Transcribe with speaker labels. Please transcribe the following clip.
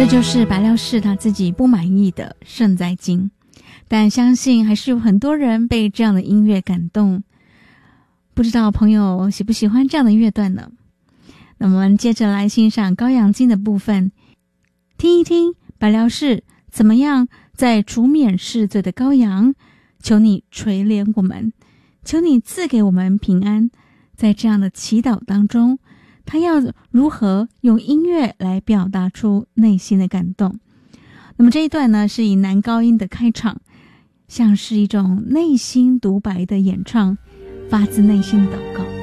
Speaker 1: 这就是白辽士他自己不满意的圣哉经，但相信还是有很多人被这样的音乐感动。不知道朋友喜不喜欢这样的乐段呢？那我们接着来欣赏羔羊经的部分，听一听白辽士怎么样在除免世罪的羔羊，求你垂怜我们，求你赐给我们平安。在这样的祈祷当中，他要如何用音乐来表达出内心的感动。那么这一段呢，是以男高音的开场，像是一种内心独白的演唱，发自内心的祷告。